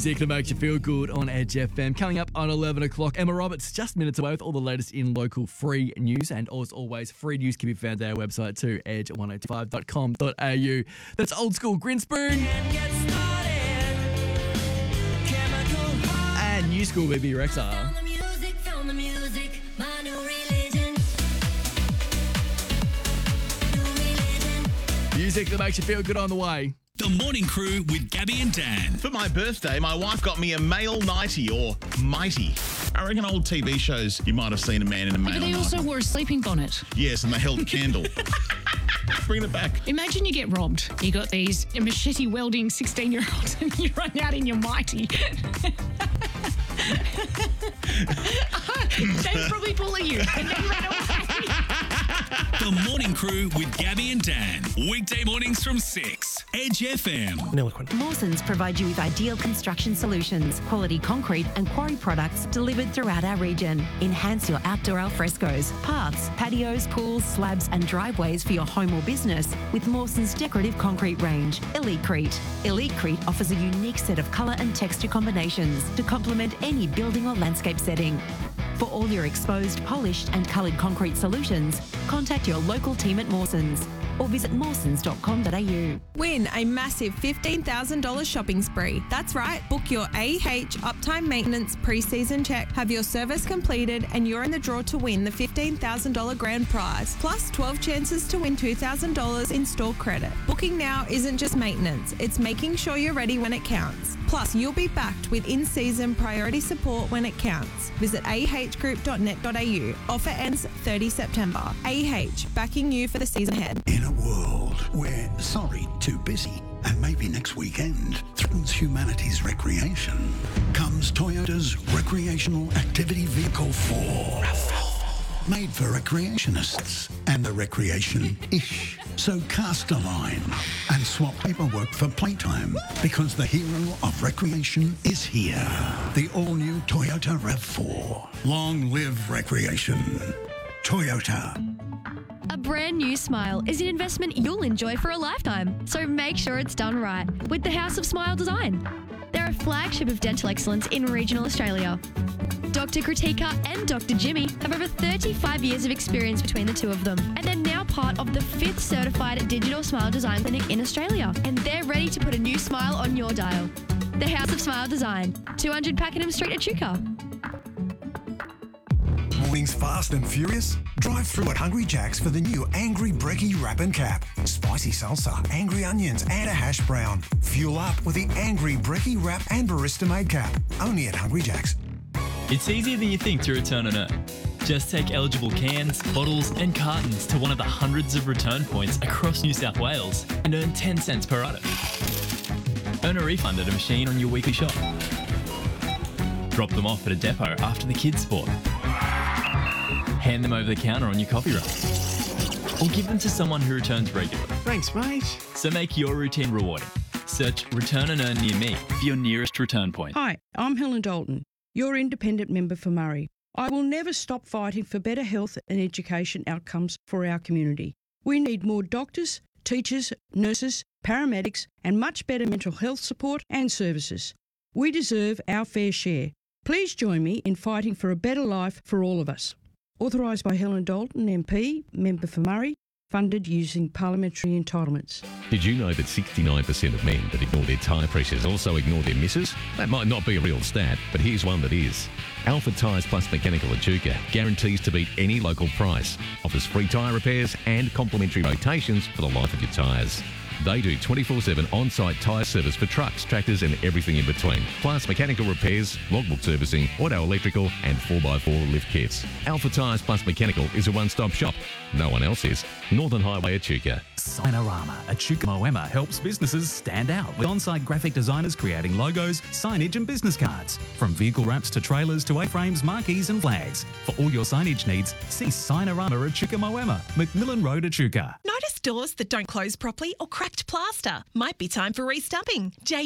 Music that makes you feel good on Edge FM. Coming up on 11 o'clock, Emma Roberts, just minutes away with all the latest in local free news. And as always, free news can be found at our website too, edge1025.com.au. That's old school Grinspoon. And new school Baby Rexa. Music that makes you feel good on the way. The Morning Crew with Gabby and Dan. For my birthday, my wife got me a male nightie or mighty. I reckon old TV shows, you might have seen a man in a male But they also wore a sleeping bonnet. Yes, and they held a candle. Bring it back. Imagine you get robbed. You got these machete welding 16-year-olds and you run out in your mighty. They'd probably bully you and then run away. The Morning Crew with Gabby and Dan. Weekday mornings from 6. Edge FM. Mawsons provide you with ideal construction solutions, quality concrete and quarry products delivered throughout our region. Enhance your outdoor alfrescos, paths, patios, pools, slabs and driveways for your home or business with Mawsons' decorative concrete range, Elitecrete. Elitecrete offers a unique set of colour and texture combinations to complement any building or landscape setting. For all your exposed, polished and coloured concrete solutions, contact your local team at Mawsons or visit mawsons.com.au. Win a massive $15,000 shopping spree. That's right, book your AH Uptime Maintenance pre-season check, have your service completed and you're in the draw to win the $15,000 grand prize, plus 12 chances to win $2,000 in store credit. Booking now isn't just maintenance, it's making sure you're ready when it counts. Plus, you'll be backed with in-season priority support when it counts. Visit ahgroup.net.au. Offer ends 30 September. AH, backing you for the season ahead. In a world where sorry, too busy, and maybe next weekend threatens humanity's recreation, comes Toyota's Recreational Activity Vehicle 4. Made for recreationists and the recreation-ish. So cast a line and swap paperwork for playtime because the hero of recreation is here. The all-new Toyota RAV4. Long live recreation. Toyota. A brand new smile is an investment you'll enjoy for a lifetime, so make sure it's done right with the House of Smile Design. They're a flagship of dental excellence in regional Australia. Dr. Kritika and Dr. Jimmy have over 35 years of experience between the two of them, and they're now part of the 5th certified digital smile design clinic in Australia, and they're ready to put a new smile on your dial. The House of Smile Design, 200 Pakenham Street, Echuca. Mornings fast and furious? Drive through at Hungry Jack's for the new Angry Brekkie Wrap and Cap. Spicy salsa, angry onions and a hash brown. Fuel up with the Angry Brekkie Wrap and Barista Made Cap. Only at Hungry Jack's. It's easier than you think to return and earn. Just take eligible cans, bottles and cartons to one of the hundreds of return points across New South Wales and earn 10 cents per item. Earn a refund at a machine on your weekly shop. Drop them off at a depot after the kids' sport. Hand them over the counter on your coffee run. Or give them to someone who returns regularly. Thanks, mate. So make your routine rewarding. Search Return and Earn near me for your nearest return point. Hi, I'm Helen Dalton, your independent member for Murray. I will never stop fighting for better health and education outcomes for our community. We need more doctors, teachers, nurses, paramedics, and much better mental health support and services. We deserve our fair share. Please join me in fighting for a better life for all of us. Authorised by Helen Dalton, MP, member for Murray, funded using parliamentary entitlements. Did you know that 69% of men that ignore their tyre pressures also ignore their misses? That might not be a real stat, but here's one that is. Alpha Tyres Plus Mechanical Echuca guarantees to beat any local price, offers free tyre repairs and complimentary rotations for the life of your tyres. They do 24/7 on-site tyre service for trucks, tractors and everything in between. Plus mechanical repairs, logbook servicing, auto electrical and 4x4 lift kits. Alpha Tyres Plus Mechanical is a one-stop shop. No one else is. Northern Highway Echuca. Signarama, Echuca Moama helps businesses stand out with on-site graphic designers creating logos, signage and business cards. From vehicle wraps to trailers to A-frames, marquees and flags. For all your signage needs, see Signarama Echuca Moama, Macmillan Road, Echuca. Notice doors that don't close properly or cracked plaster? Might be time for restumping.